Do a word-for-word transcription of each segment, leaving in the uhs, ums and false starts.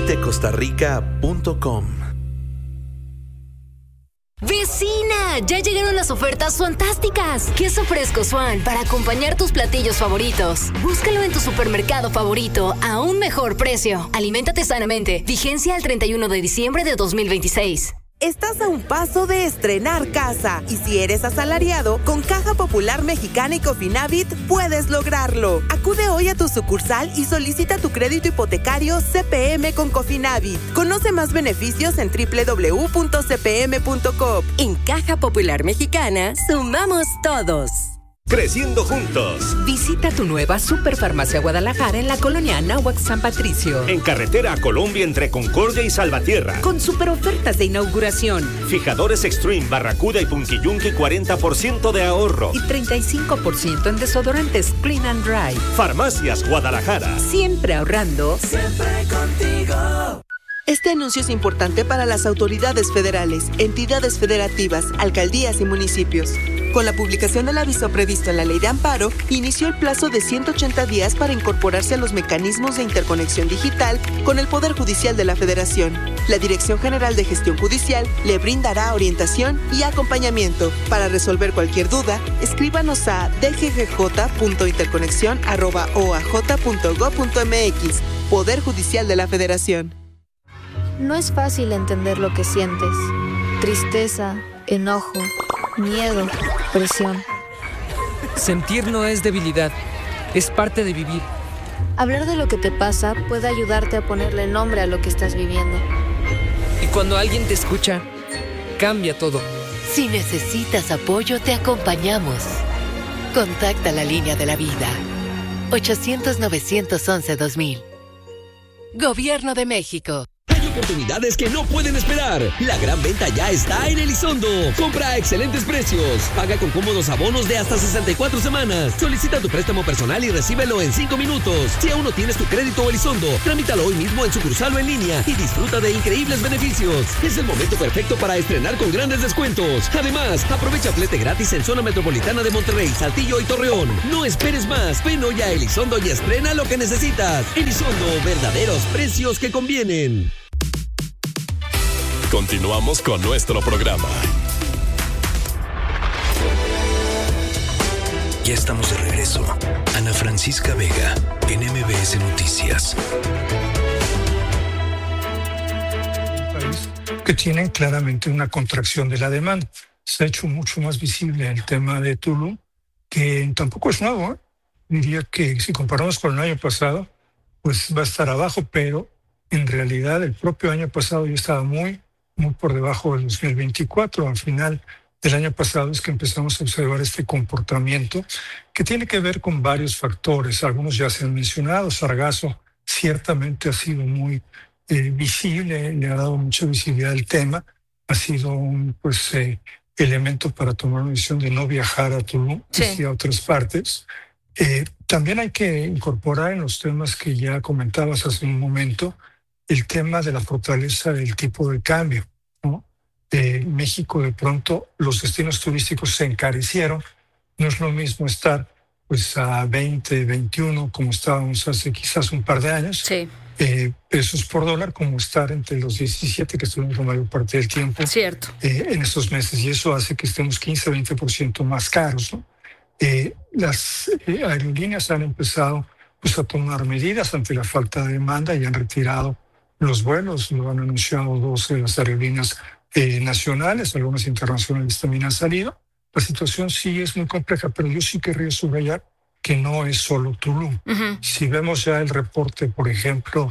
visite costarrica punto com. ¡Vecina! Ya llegaron las ofertas fantásticas. Queso fresco Swan para acompañar tus platillos favoritos. Búscalo en tu supermercado favorito a un mejor precio. Aliméntate sanamente. Vigencia al treinta y uno de diciembre de dos mil veintiséis. Estás a un paso de estrenar casa y si eres asalariado, con Caja Popular Mexicana y Cofinavit puedes lograrlo. Acude hoy a tu sucursal y solicita tu crédito hipotecario C P M con Cofinavit. Conoce más beneficios en doble u doble u doble u punto c p m punto com. En Caja Popular Mexicana, sumamos todos. Creciendo juntos. Visita tu nueva Superfarmacia Guadalajara en la colonia Anáhuac San Patricio. En carretera a Colombia entre Concordia y Salvatierra. Con super ofertas de inauguración. Fijadores Extreme, Barracuda y Punquillunqui, cuarenta por ciento de ahorro. Y treinta y cinco por ciento en desodorantes Clean and Dry. Farmacias Guadalajara. Siempre ahorrando. Siempre contigo. Este anuncio es importante para las autoridades federales, entidades federativas, alcaldías y municipios. Con la publicación del aviso previsto en la Ley de Amparo, inició el plazo de ciento ochenta días para incorporarse a los mecanismos de interconexión digital con el Poder Judicial de la Federación. La Dirección General de Gestión Judicial le brindará orientación y acompañamiento. Para resolver cualquier duda, escríbanos a d g g j punto interconexión arroba o a j punto gob punto m x. Poder Judicial de la Federación. No es fácil entender lo que sientes. Tristeza, enojo, miedo, presión. Sentir no es debilidad, es parte de vivir. Hablar de lo que te pasa puede ayudarte a ponerle nombre a lo que estás viviendo. Y cuando alguien te escucha, cambia todo. Si necesitas apoyo, te acompañamos. Contacta la línea de la vida. ochocientos, novecientos once, dos mil. Gobierno de México. Oportunidades que no pueden esperar. La gran venta ya está en Elizondo. Compra a excelentes precios. Paga con cómodos abonos de hasta sesenta y cuatro semanas. Solicita tu préstamo personal y recíbelo en cinco minutos. Si aún no tienes tu crédito Elizondo, tramítalo hoy mismo en sucursal o en línea y disfruta de increíbles beneficios. Es el momento perfecto para estrenar con grandes descuentos. Además, aprovecha flete gratis en zona metropolitana de Monterrey, Saltillo y Torreón. No esperes más. Ven hoy a Elizondo y estrena lo que necesitas. Elizondo, verdaderos precios que convienen. Continuamos con nuestro programa. Ya estamos de regreso. Ana Francisca Vega, en M B S Noticias. País que tienen claramente una contracción de la demanda. Se ha hecho mucho más visible el tema de Tulum, que tampoco es nuevo, ¿eh? Diría que si comparamos con el año pasado, pues va a estar abajo, pero en realidad el propio año pasado ya estaba muy muy por debajo del dos mil veinticuatro. Al final del año pasado es que empezamos a observar este comportamiento que tiene que ver con varios factores. Algunos ya se han mencionado. Sargazo ciertamente ha sido muy eh, visible, le ha dado mucha visibilidad al tema. Ha sido un pues, eh, elemento para tomar una decisión de no viajar a Tulum y a otras partes. Eh, también hay que incorporar en los temas que ya comentabas hace un momento el tema de la fortaleza del tipo de cambio, ¿no? De México, de pronto, los destinos turísticos se encarecieron. No es lo mismo estar pues a veinte, veintiuno, como estábamos hace quizás un par de años, sí. eh, pesos por dólar, como estar entre los diecisiete, que estuvimos la mayor parte del tiempo Cierto. Eh, en estos meses, y eso hace que estemos quince, veinte por ciento más caros, ¿no? Eh, las eh, aerolíneas han empezado pues, a tomar medidas ante la falta de demanda y han retirado los vuelos. Lo han anunciado dos de las aerolíneas eh, nacionales, algunas internacionales también han salido. La situación sí es muy compleja, pero yo sí querría subrayar que no es solo Tulum. Uh-huh. Si vemos ya el reporte, por ejemplo,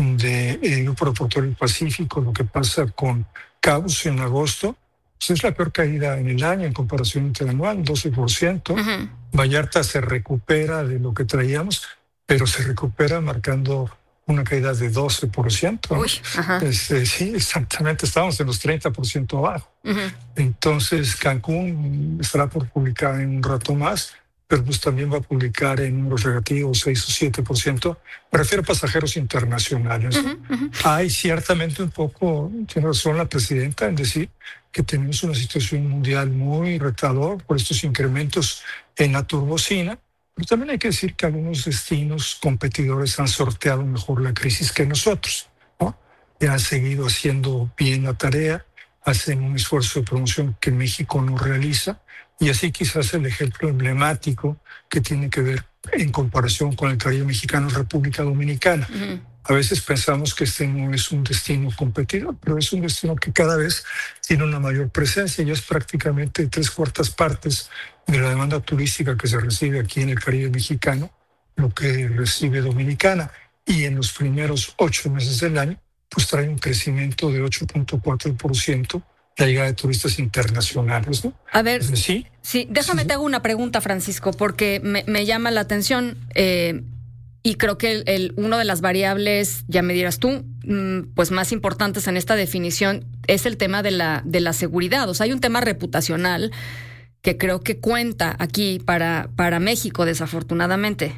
del de, eh, Grupo Aeroportuario del Pacífico, lo que pasa con Cabos en agosto, pues es la peor caída en el año en comparación interanual, doce por ciento. Uh-huh. Vallarta se recupera de lo que traíamos, pero se recupera marcando una caída de doce por ciento. Uy, ajá. Es, eh, sí, exactamente, estamos en los treinta por ciento abajo. Uh-huh. Entonces, Cancún estará por publicar en un rato más, pero pues también va a publicar en números negativos seis o siete por ciento. Me refiero a pasajeros internacionales. Uh-huh, uh-huh. Hay ciertamente un poco, tiene razón la presidenta en decir que tenemos una situación mundial muy retadora por estos incrementos en la turbocina. Pero también hay que decir que algunos destinos competidores han sorteado mejor la crisis que nosotros, ¿no? que han seguido haciendo bien la tarea, hacen un esfuerzo de promoción que México no realiza, y así quizás el ejemplo emblemático que tiene que ver en comparación con el Caribe mexicano es República Dominicana. Uh-huh. A veces pensamos que este no es un destino competidor, pero es un destino que cada vez tiene una mayor presencia y es prácticamente tres cuartas partes de la demanda turística que se recibe aquí en el Caribe mexicano, lo que recibe Dominicana. Y en los primeros ocho meses del año, pues trae un crecimiento de ocho punto cuatro por ciento la llegada de turistas internacionales, ¿no? A ver, ¿sí? Sí, déjame sí. te hago una pregunta, Francisco, porque me, me llama la atención eh, y creo que el, el, uno de las variables, ya me dirás tú, pues más importantes en esta definición es el tema de la, de la seguridad. O sea, hay un tema reputacional que creo que cuenta aquí para, para México, desafortunadamente.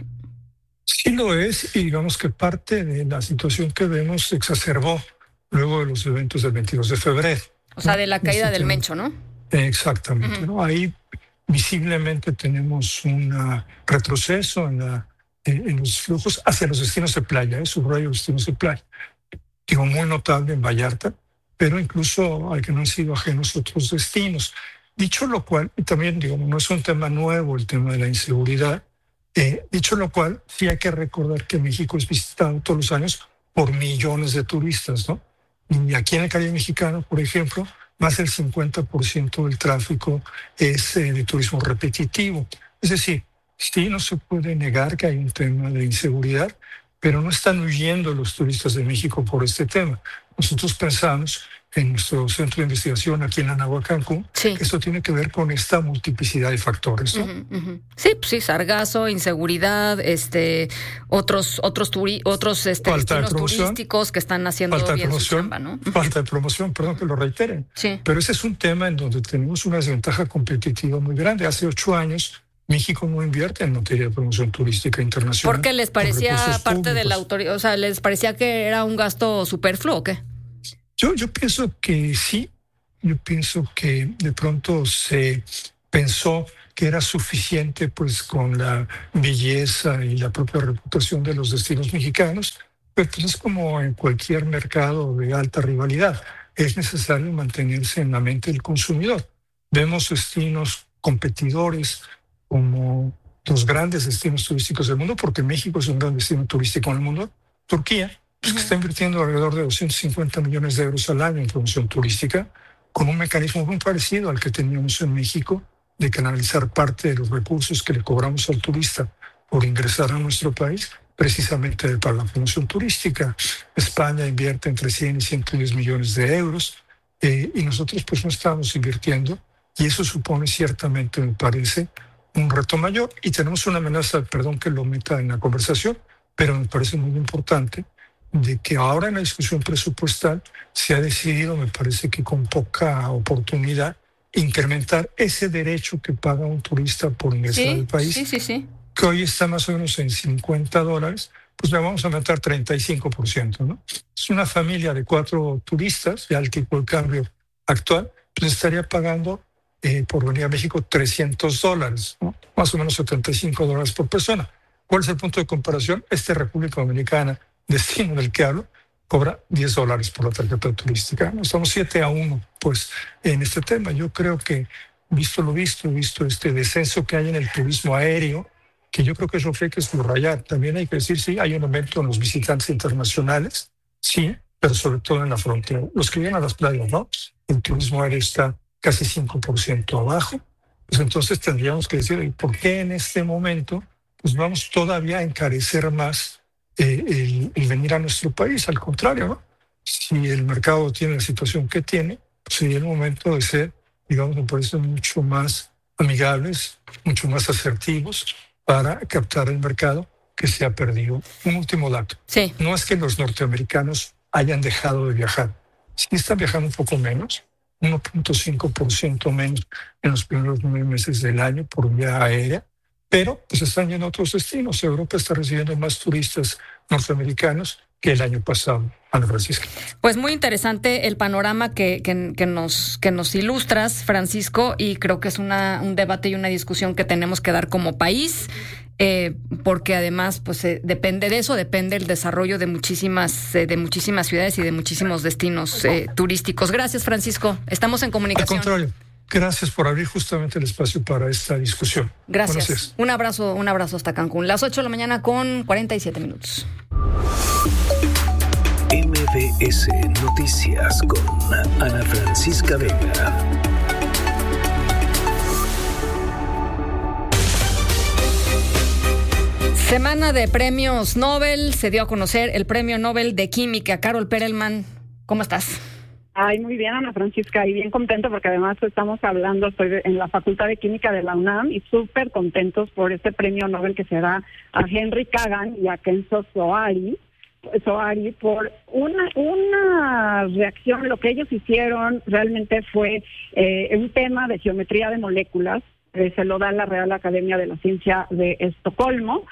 Sí lo es, y digamos que parte de la situación que vemos se exacerbó luego de los eventos del veintidós de febrero. O sea, de la caída ¿no? del Mencho, ¿no? Exactamente. Uh-huh. ¿no? Ahí visiblemente tenemos un retroceso en, la, en los flujos hacia los destinos de playa, ¿eh? Subrayo los destinos de playa. Digo, muy notable en Vallarta, pero incluso hay que no han sido ajenos otros destinos. Dicho lo cual, y también digo, no es un tema nuevo el tema de la inseguridad, eh, dicho lo cual, sí hay que recordar que México es visitado todos los años por millones de turistas, ¿no? Y aquí en el Caribe mexicano, por ejemplo, más del cincuenta por ciento del tráfico es eh, de turismo repetitivo. Es decir, sí, no se puede negar que hay un tema de inseguridad, pero no están huyendo los turistas de México por este tema. Nosotros pensamos en nuestro centro de investigación aquí en Anáhuac, Cancún, sí. que esto tiene que ver con esta multiplicidad de factores, ¿no? Uh-huh, uh-huh. Sí, pues sí, sargazo, inseguridad, este, otros, otros, turi- otros este, destinos turísticos que están haciendo falta bien de su chamba, ¿no? Falta de promoción, perdón que lo reitere. Sí. Pero ese es un tema en donde tenemos una desventaja competitiva muy grande. Hace ocho años México no invierte en materia de promoción turística internacional. ¿Por qué les parecía parte de la autoridad? O sea, ¿les parecía que era un gasto superfluo o qué? Yo, yo pienso que sí. Yo pienso que de pronto se pensó que era suficiente pues con la belleza y la propia reputación de los destinos mexicanos, pero pues es como en cualquier mercado de alta rivalidad. Es necesario mantenerse en la mente del consumidor. Vemos destinos competidores como los grandes destinos turísticos del mundo, porque México es un gran destino turístico en el mundo. Turquía, pues, uh-huh. que está invirtiendo alrededor de doscientos cincuenta millones de euros al año en promoción turística, con un mecanismo muy parecido al que teníamos en México, de canalizar parte de los recursos que le cobramos al turista por ingresar a nuestro país, precisamente para la promoción turística. España invierte entre cien y ciento diez millones de euros, eh, y nosotros pues no estamos invirtiendo, y eso supone ciertamente, me parece, un reto mayor, y tenemos una amenaza, perdón que lo meta en la conversación, pero me parece muy importante, de que ahora en la discusión presupuestal se ha decidido, me parece que con poca oportunidad, incrementar ese derecho que paga un turista por ingresar sí, al país, sí, sí, sí. que hoy está más o menos en cincuenta dólares, pues le vamos a aumentar treinta y cinco por ciento, ¿no? Es una familia de cuatro turistas, ya el tipo de cambio actual, pues estaría pagando Eh, por venir a México trescientos dólares, ¿no? Más o menos setenta y cinco dólares por persona. ¿Cuál es el punto de comparación? Esta República Dominicana, destino del que hablo, cobra diez dólares por la tarjeta turística. ¿no? Estamos siete a uno pues, en este tema. Yo creo que, visto lo visto, visto este descenso que hay en el turismo aéreo, que yo creo que eso hay que subrayar. También hay que decir, sí, hay un aumento en los visitantes internacionales, sí, pero sobre todo en la frontera. Los que vienen a las playas, ¿no? El turismo aéreo está casi cinco por ciento abajo, pues entonces tendríamos que decir, ¿por qué en este momento pues vamos todavía a encarecer más eh, el, el venir a nuestro país? Al contrario, ¿no? Si el mercado tiene la situación que tiene, pues sería el momento de ser, digamos, me parece mucho más amigables, mucho más asertivos para captar el mercado que se ha perdido. Un último dato. Sí. No es que los norteamericanos hayan dejado de viajar, sí están viajando un poco menos, uno punto cinco por ciento menos en los primeros nueve meses del año por vía aérea, pero pues están yendo a otros destinos. Europa está recibiendo más turistas norteamericanos que el año pasado, Ana Francisca. Pues muy interesante el panorama que, que, que, nos, que nos ilustras, Francisco, y creo que es una, un debate y una discusión que tenemos que dar como país. eh, porque además pues eh, depende de eso, depende el desarrollo de muchísimas, eh, de muchísimas ciudades y de muchísimos destinos eh, turísticos. Gracias, Francisco. Estamos en comunicación. Al contrario. Gracias por abrir justamente el espacio para esta discusión. Gracias. Un abrazo, un abrazo hasta Cancún. Las ocho de la mañana con cuarenta y siete minutos. M B S Noticias con Ana Francisca Vega. Semana de premios Nobel. Se dio a conocer el premio Nobel de Química. Carol Perelman, ¿cómo estás? Ay, muy bien, Ana Francisca, y bien contento porque además estamos hablando, estoy de, en la Facultad de Química de la UNAM y súper contentos por este premio Nobel que se da a Henry Kagan y a Kenzo Sohari, Sohari por una, una reacción. Lo que ellos hicieron realmente fue eh, un tema de geometría de moléculas. Eh, se lo da la Real Academia de la Ciencia de Estocolmo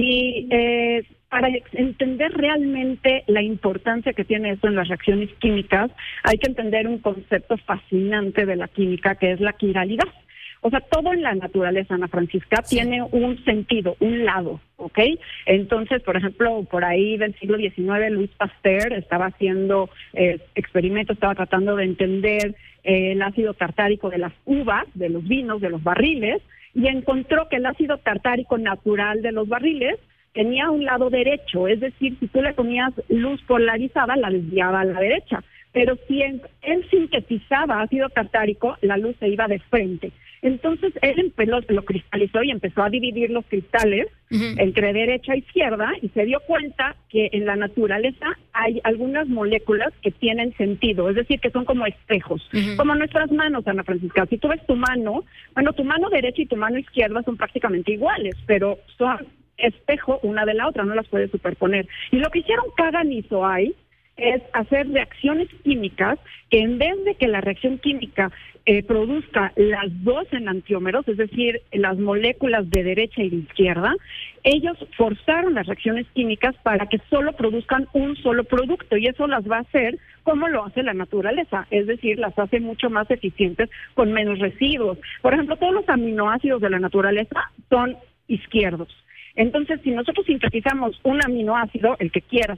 y eh, para entender realmente la importancia que tiene esto en las reacciones químicas hay que entender un concepto fascinante de la química que es la quiralidad. O sea, todo en la naturaleza, Ana Francisca, sí, tiene un sentido, un lado, ¿ok? Entonces, por ejemplo, por ahí del siglo diecinueve, Louis Pasteur estaba haciendo eh, experimentos, estaba tratando de entender eh, el ácido tartárico de las uvas, de los vinos, de los barriles, y encontró que el ácido tartárico natural de los barriles tenía un lado derecho, es decir, si tú le ponías luz polarizada, la desviaba a la derecha, pero si él, él sintetizaba ácido tartárico, la luz se iba de frente. Entonces él empezó, lo cristalizó y empezó a dividir los cristales uh-huh. entre derecha e izquierda y se dio cuenta que en la naturaleza hay algunas moléculas que tienen sentido, es decir, que son como espejos, uh-huh. como nuestras manos, Ana Francisca. Si tú ves tu mano, bueno, tu mano derecha y tu mano izquierda son prácticamente iguales, pero son espejo una de la otra, no las puedes superponer. Y lo que hicieron Kagan y Sohari es hacer reacciones químicas que en vez de que la reacción química eh, produzca las dos enantiómeros, es decir, las moléculas de derecha y de izquierda, ellos forzaron las reacciones químicas para que solo produzcan un solo producto y eso las va a hacer como lo hace la naturaleza, es decir, las hace mucho más eficientes con menos residuos. Por ejemplo, todos los aminoácidos de la naturaleza son izquierdos. Entonces, si nosotros sintetizamos un aminoácido, el que quieras,